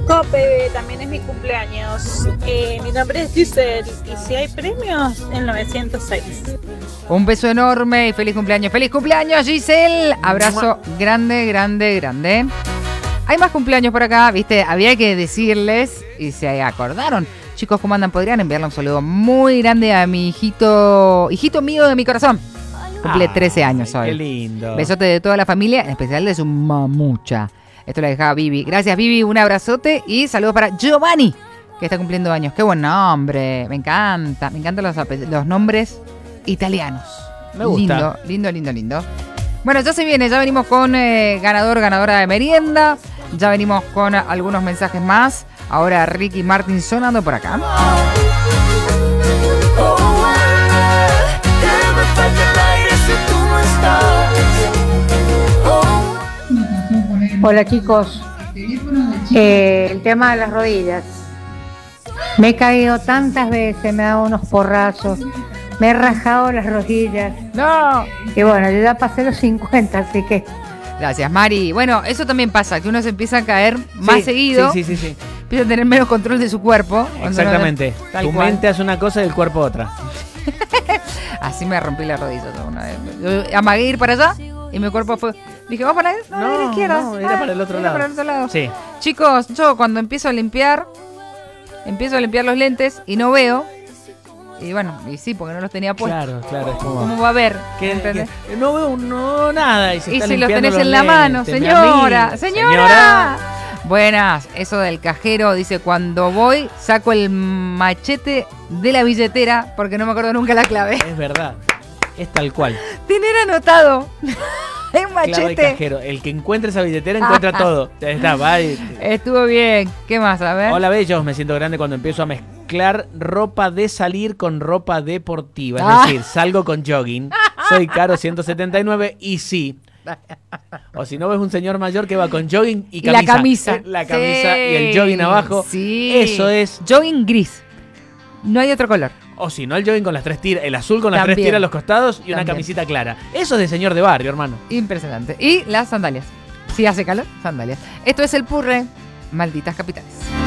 Cope, también es mi cumpleaños. Mi nombre es Giselle y si hay premios, el 906. Un beso enorme y feliz cumpleaños. ¡Feliz cumpleaños, Giselle! Abrazo grande, grande, grande. Hay más cumpleaños por acá, ¿viste? Había que decirles y se acordaron. Chicos, ¿cómo andan? ¿Podrían enviarle un saludo muy grande a mi hijito mío de mi corazón? Cumple 13 años hoy. Qué lindo. Besote de toda la familia, en especial de su mamucha. Esto lo dejaba Vivi. Gracias, Vivi. Un abrazote y saludos para Giovanni, que está cumpliendo años. Qué buen nombre. Me encanta. Me encantan los nombres italianos. Me gusta. Lindo. Bueno, ya se viene. Ya venimos con ganadora de merienda. Ya venimos con algunos mensajes más. Ahora Ricky Martin sonando por acá. Hola chicos, el tema de las rodillas. Me he caído tantas veces, me he dado unos porrazos, me he rajado las rodillas. ¡No! Y bueno, yo ya pasé los 50, así que... Gracias, Mari. Bueno, eso también pasa, que uno se empieza a caer más seguido. Sí. Empieza a tener menos control de su cuerpo. Exactamente. Tu cual. mente hace una cosa y el cuerpo otra. Así me rompí la rodilla una vez. Yo amagué ir para allá y mi cuerpo fue... Dije, ¿vamos para la izquierda? No, era para el otro lado. Para el otro lado. Sí. Chicos, yo cuando empiezo a limpiar los lentes y no veo. Y bueno, y sí, porque no los tenía puestos. Claro, es como... ¿Cómo va a ver? Que no veo nada. Y si los tenés en la mano, señora. Buenas, eso del cajero, dice, cuando voy saco el machete de la billetera porque no me acuerdo nunca la clave. Es verdad, es tal cual. Tener anotado el machete. Clave cajero, el que encuentre esa billetera encuentra todo. Ya está, bye. Estuvo bien, ¿qué más? A ver. Hola, bellos, me siento grande cuando empiezo a mezclar ropa de salir con ropa deportiva. Es decir, salgo con jogging, soy Caro 179 y sí. O si no ves un señor mayor que va con jogging y camisa. La camisa. La camisa y el jogging abajo. Sí. Eso es. Jogging gris. No hay otro color. O si no, el jogging con las 3 tiras, el azul con las 3 tiras a los costados y una camisita clara. Eso es de señor de barrio, hermano. Impresionante. Y las sandalias. Si hace calor, sandalias. Esto es el Purre. Malditas capitales.